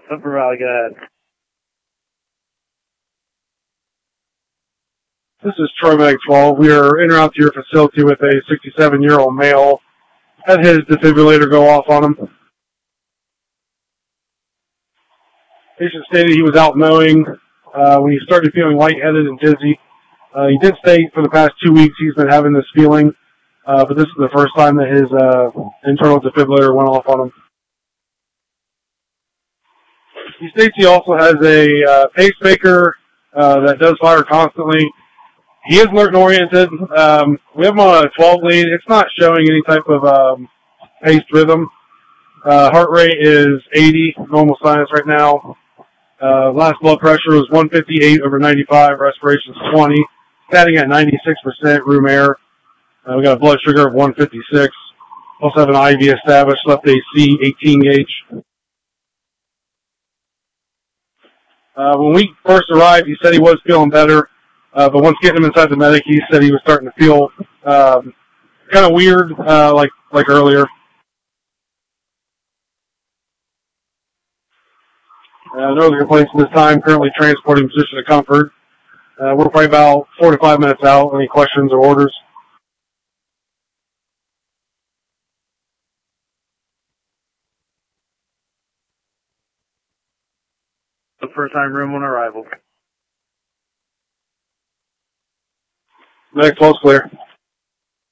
Upper Valley, go ahead. This is Troy Medic 12. We are in route to your facility with a 67-year-old male. Had his defibrillator go off on him. Patient stated he was out mowing when he started feeling lightheaded and dizzy. He did state for the past 2 weeks he's been having this feeling, but this is the first time that his internal defibrillator went off on him. He states he also has a pacemaker that does fire constantly. He is alert and oriented. We have him on a 12 lead. It's not showing any type of paced rhythm. Heart rate is 80, normal sinus right now. Last blood pressure was 158 over 95, respiration's 20, standing at 96% room air. We got a blood sugar of 156. Also have an IV established, left AC, 18 gauge. When we first arrived, he said he was feeling better, but once getting him inside the medic, he said he was starting to feel kind of weird, like earlier. No other complaints at this time. Currently transporting position of comfort. We're probably about 4 to 5 minutes out. Any questions or orders? The first time room on arrival. Medic 12's clear.